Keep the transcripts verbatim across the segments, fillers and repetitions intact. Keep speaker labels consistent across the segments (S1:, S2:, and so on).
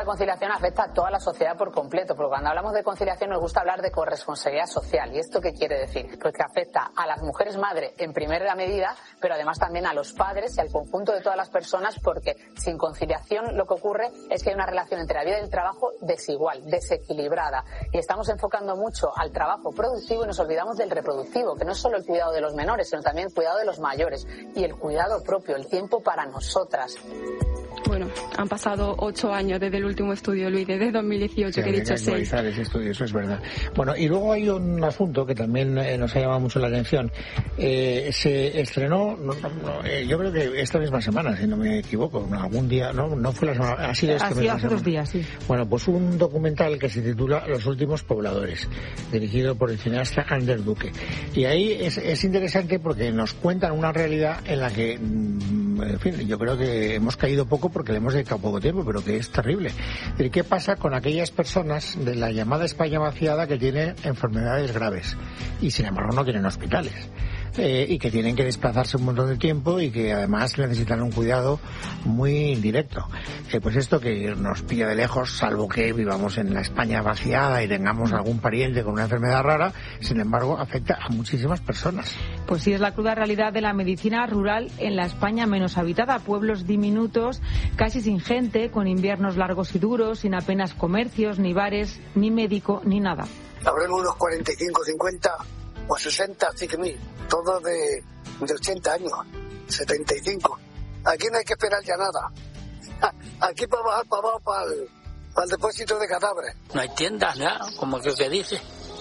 S1: La conciliación afecta a toda la sociedad por completo, porque cuando hablamos de conciliación nos gusta hablar de corresponsabilidad social. ¿Y esto qué quiere decir? Pues que afecta a las mujeres madre en primera medida, pero además también a los padres y al conjunto de todas las personas, porque sin conciliación lo que ocurre es que hay una relación entre la vida y el trabajo desigual, desequilibrada. Y estamos enfocando mucho al trabajo productivo y nos olvidamos del reproductivo, que no es solo el cuidado de los menores, sino también el cuidado de los mayores y el cuidado propio, el tiempo para nosotras.
S2: Bueno, han pasado ocho años desde el último estudio, Luis, desde dos mil dieciocho, sí, que he dicho
S3: seis. Ese estudio, eso es verdad. Bueno, y luego hay un asunto que también eh, nos ha llamado mucho la atención. Eh, se estrenó, no, no, no, eh, yo creo que esta misma semana, si no me equivoco, algún día, no, no fue la semana, ha sido este
S2: ha sido hace dos días, sí.
S3: Bueno, pues un documental que se titula Los últimos pobladores, dirigido por el cineasta Ander Duque. Y ahí es, es interesante porque nos cuentan una realidad en la que, en fin, yo creo que hemos caído poco porque le hemos dedicado poco tiempo, pero que es terrible. ¿Qué pasa con aquellas personas de la llamada España vaciada que tienen enfermedades graves y sin embargo no tienen hospitales? Eh, y que tienen que desplazarse un montón de tiempo y que además necesitan un cuidado muy indirecto. Eh, pues esto que nos pilla de lejos, salvo que vivamos en la España vaciada y tengamos algún pariente con una enfermedad rara, sin embargo afecta a muchísimas personas.
S4: Pues sí, es la cruda realidad de la medicina rural en la España menos habitada, pueblos diminutos, casi sin gente, con inviernos largos y duros, sin apenas comercios, ni bares, ni médico, ni nada.
S5: Habremos unos cuarenta y cinco, cincuenta o sesenta, así que mil, todos de, de ochenta años, setenta y cinco. Aquí no hay que esperar ya nada. Aquí para bajar para abajo para el, para el depósito de cadáveres.
S6: No hay tiendas, nada, como que, que dice.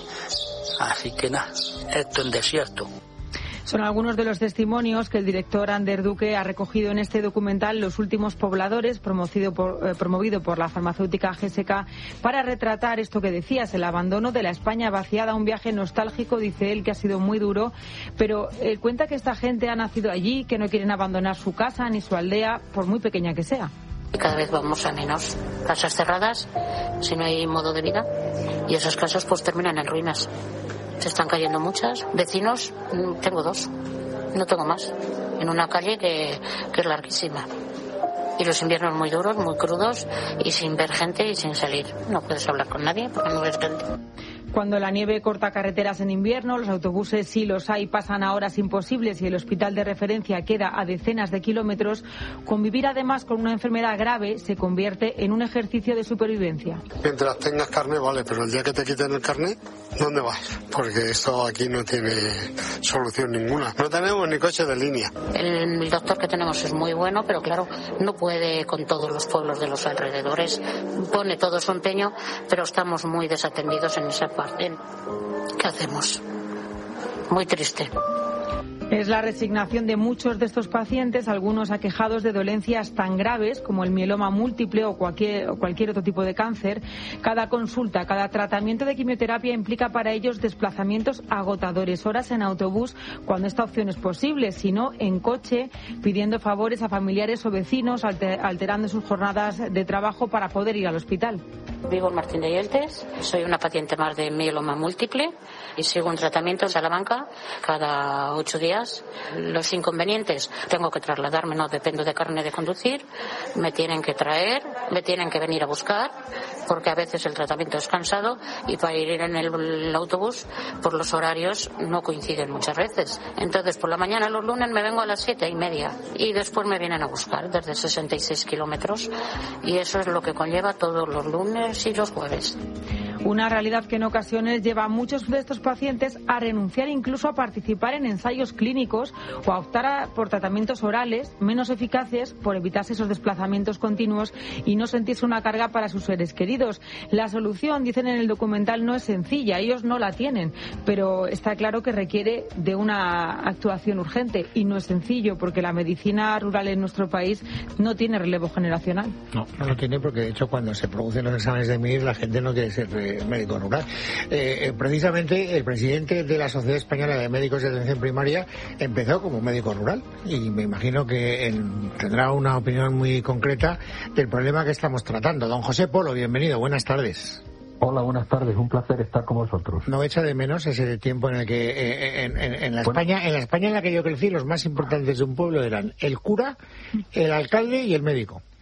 S6: Así que nada, esto en desierto.
S4: Son algunos de los testimonios que el director Ander Duque ha recogido en este documental Los últimos pobladores, promovido por, eh, promovido por la farmacéutica G S K, para retratar esto que decías, el abandono de la España vaciada, un viaje nostálgico, dice él, que ha sido muy duro, pero él eh, cuenta que esta gente ha nacido allí, que no quieren abandonar su casa ni su aldea, por muy pequeña que sea.
S7: Cada vez vamos a menos casas cerradas, si no hay modo de vida, y esas casas pues terminan en ruinas. Se están cayendo muchas. Vecinos, tengo dos, no tengo más. En una calle que, que es larguísima. Y los inviernos muy duros, muy crudos, y sin ver gente y sin salir. No puedes hablar con nadie porque no ves gente.
S4: Cuando la nieve corta carreteras en invierno, los autobuses, si los hay, pasan a horas imposibles y el hospital de referencia queda a decenas de kilómetros, convivir además con una enfermedad grave se convierte en un ejercicio de supervivencia.
S8: Mientras tengas carne, vale, pero el día que te quiten el carnet, ¿dónde vas? Porque esto aquí no tiene solución ninguna. No tenemos ni coche de línea.
S7: El, el doctor que tenemos es muy bueno, pero claro, no puede con todos los pueblos de los alrededores. Pone todo su empeño, pero estamos muy desatendidos en esa parte. ¿Qué hacemos? Muy triste.
S4: Es la resignación de muchos de estos pacientes, algunos aquejados de dolencias tan graves como el mieloma múltiple o cualquier, o cualquier otro tipo de cáncer. Cada consulta, cada tratamiento de quimioterapia implica para ellos desplazamientos agotadores, horas en autobús cuando esta opción es posible, si no en coche, pidiendo favores a familiares o vecinos, alter, alterando sus jornadas de trabajo para poder ir al hospital.
S7: Vivo en Martín de Yeltes, soy una paciente más de mieloma múltiple y sigo un tratamiento en Salamanca cada ocho días. Los inconvenientes, tengo que trasladarme, no dependo de carne de conducir, me tienen que traer, me tienen que venir a buscar, porque a veces el tratamiento es cansado y para ir en el, el autobús, por los horarios no coinciden muchas veces. Entonces por la mañana los lunes me vengo a las siete y media y después me vienen a buscar desde sesenta y seis kilómetros y eso es lo que conlleva todos los lunes y los jueves.
S4: Una realidad que en ocasiones lleva a muchos de estos pacientes a renunciar incluso a participar en ensayos clínicos o a optar a, por tratamientos orales menos eficaces por evitarse esos desplazamientos continuos y no sentirse una carga para sus seres queridos. La solución, dicen en el documental, no es sencilla, ellos no la tienen, pero está claro que requiere de una actuación urgente y no es sencillo porque la medicina rural en nuestro país no tiene relevo generacional.
S3: No, no lo tiene porque de hecho cuando se producen los exámenes de M I R la gente no quiere ser médico rural. Eh, precisamente el presidente de la Sociedad Española de Médicos de Atención Primaria empezó como médico rural y me imagino que en, tendrá una opinión muy concreta del problema que estamos tratando. Don José Polo, bienvenido, buenas tardes.
S9: Hola, buenas tardes, un placer estar con vosotros.
S3: ¿No echa de menos ese tiempo en el que eh, en, en, en la bueno. España en la España en la que yo crecí los más importantes de un pueblo eran el cura, el alcalde y el médico?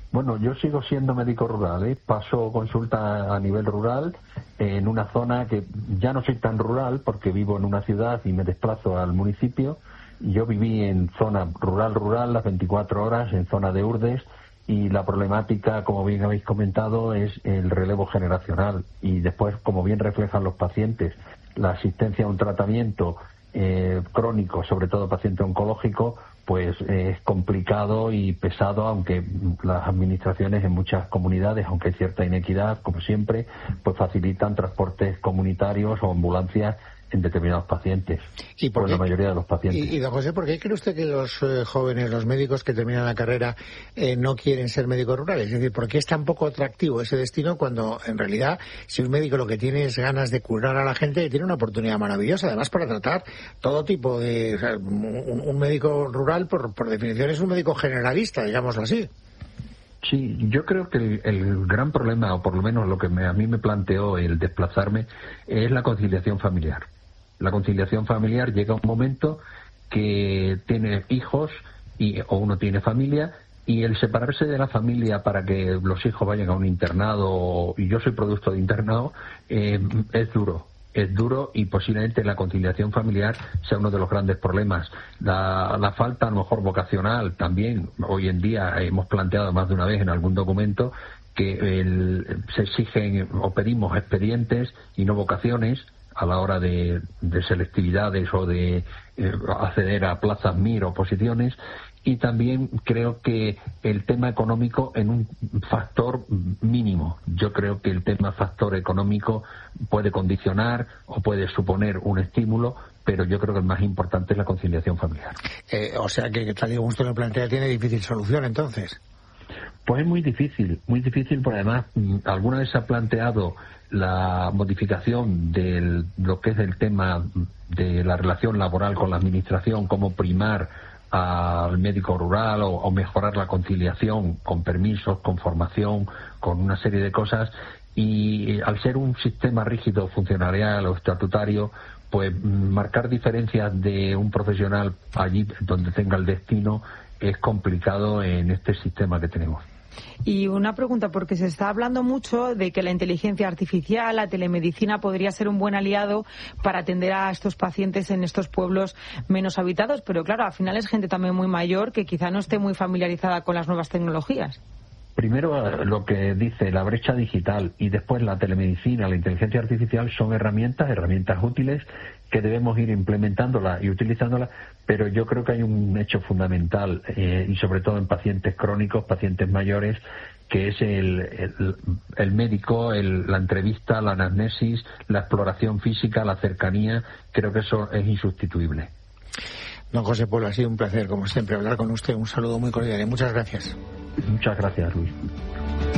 S9: Bueno, yo sigo siendo médico rural, ¿eh? Paso consulta a nivel rural en una zona que ya no soy tan rural porque vivo en una ciudad y me desplazo al municipio. Yo viví en zona rural-rural las veinticuatro horas, en zona de Urdes, y la problemática, como bien habéis comentado, es el relevo generacional. Y después, como bien reflejan los pacientes, la asistencia a un tratamiento eh, crónico, sobre todo paciente oncológico, pues eh, es complicado y pesado, aunque las administraciones en muchas comunidades, aunque hay cierta inequidad, como siempre, pues facilitan transportes comunitarios o ambulancias en determinados pacientes,
S3: ¿Y por
S9: por
S3: qué?
S9: la mayoría de los pacientes.
S3: Y, y don José, ¿por qué cree usted que los eh, jóvenes, los médicos que terminan la carrera eh, no quieren ser médicos rurales? Es decir, ¿por qué es tan poco atractivo ese destino cuando en realidad si un médico lo que tiene es ganas de curar a la gente, tiene una oportunidad maravillosa, además para tratar todo tipo de... O sea, un, un médico rural, por, por definición, es un médico generalista, digámoslo así.
S9: Sí, yo creo que el, el gran problema, o por lo menos lo que me, a mí me planteó el desplazarme, es la conciliación familiar. La conciliación familiar llega a un momento que tiene hijos y, o uno tiene familia, y el separarse de la familia para que los hijos vayan a un internado, y yo soy producto de internado, eh, es duro. Es duro y posiblemente la conciliación familiar sea uno de los grandes problemas. La, la falta, a lo mejor, vocacional también. Hoy en día hemos planteado más de una vez en algún documento que el, se exigen o pedimos expedientes y no vocaciones a la hora de, de selectividades o de eh, acceder a plazas M I R o posiciones. Y también creo que el tema económico en un factor mínimo. Yo creo que el tema factor económico puede condicionar o puede suponer un estímulo, pero yo creo que el más importante es la conciliación familiar.
S3: Eh, o sea que, tal y como usted lo plantea, tiene difícil solución, entonces.
S9: Pues es muy difícil, muy difícil, porque además alguna vez se ha planteado la modificación de lo que es el tema de la relación laboral con la administración, cómo primar al médico rural o, o mejorar la conciliación con permisos, con formación, con una serie de cosas, y al ser un sistema rígido, funcionarial o estatutario, pues marcar diferencias de un profesional allí donde tenga el destino es complicado en este sistema que tenemos.
S4: Y una pregunta, porque se está hablando mucho de que la inteligencia artificial, la telemedicina podría ser un buen aliado para atender a estos pacientes en estos pueblos menos habitados, pero claro, al final es gente también muy mayor que quizá no esté muy familiarizada con las nuevas tecnologías.
S9: Primero, lo que dice la brecha digital, y después la telemedicina, la inteligencia artificial son herramientas, herramientas útiles que debemos ir implementándolas y utilizándolas, pero yo creo que hay un hecho fundamental, eh, y sobre todo en pacientes crónicos, pacientes mayores, que es el, el, el médico, el, la entrevista, la anamnesis, la exploración física, la cercanía. Creo que eso es insustituible.
S3: Don José Pueblo, ha sido un placer, como siempre, hablar con usted. Un saludo muy cordial y muchas gracias.
S9: Muchas gracias, Luis.